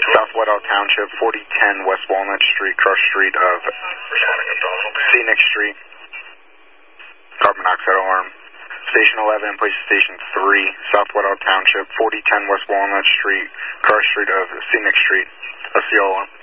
South Whitehall Township, 4010 West Walnut Street, cross street of Scenic Street. Carbon monoxide alarm. Station 11, place Station 3, South Whitehall Township, 4010 West Walnut Street, cross street of Scenic Street, Osceola.